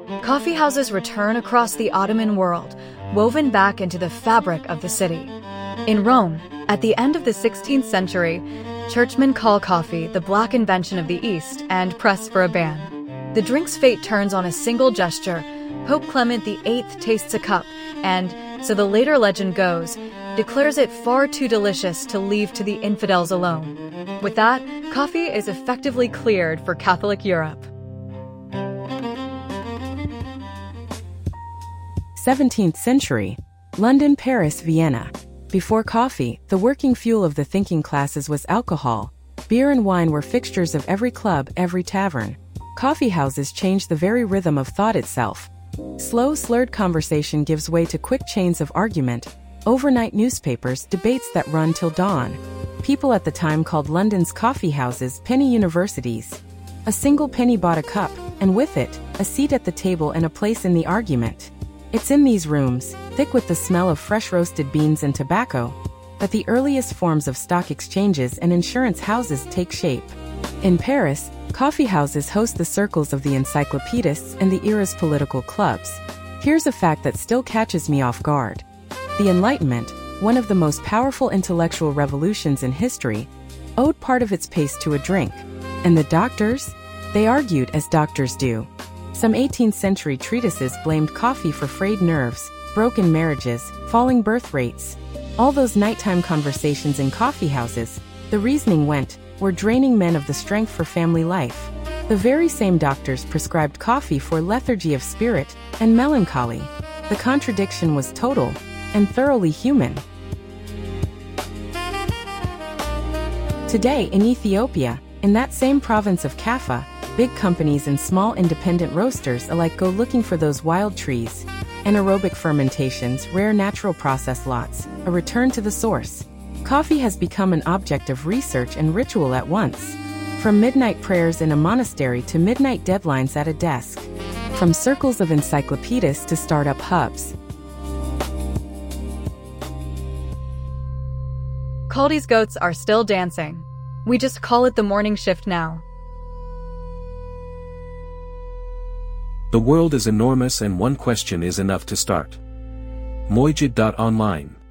Coffee houses return across the Ottoman world, woven back into the fabric of the city. In Rome, at the end of the 16th century, churchmen call coffee the black invention of the East and press for a ban. The drink's fate turns on a single gesture. Pope Clement VIII tastes a cup and, so the later legend goes, declares it far too delicious to leave to the infidels alone. With that, coffee is effectively cleared for Catholic Europe. 17th century, London, Paris, Vienna. Before coffee, the working fuel of the thinking classes was alcohol. Beer and wine were fixtures of every club, every tavern. Coffee houses changed the very rhythm of thought itself. Slow, slurred conversation gives way to quick chains of argument, overnight newspapers, debates that run till dawn. People at the time called London's coffee houses penny universities. A single penny bought a cup, and with it, a seat at the table and a place in the argument. It's in these rooms, thick with the smell of fresh roasted beans and tobacco, that the earliest forms of stock exchanges and insurance houses take shape. In Paris, coffee houses host the circles of the encyclopedists and the era's political clubs. Here's a fact that still catches me off guard. The Enlightenment, one of the most powerful intellectual revolutions in history, owed part of its pace to a drink. And the doctors? They argued as doctors do. Some 18th century treatises blamed coffee for frayed nerves, broken marriages, falling birth rates. All those nighttime conversations in coffee houses, the reasoning went, were draining men of the strength for family life. The very same doctors prescribed coffee for lethargy of spirit and melancholy. The contradiction was total and thoroughly human. Today in Ethiopia, in that same province of Kaffa, big companies and small independent roasters alike go looking for those wild trees, anaerobic fermentations, rare natural process lots, a return to the source. Coffee has become an object of research and ritual at once. From midnight prayers in a monastery to midnight deadlines at a desk. From circles of encyclopedists to startup hubs. Caldy's goats are still dancing. We just call it the morning shift now. The world is enormous and one question is enough to start. Mojid.online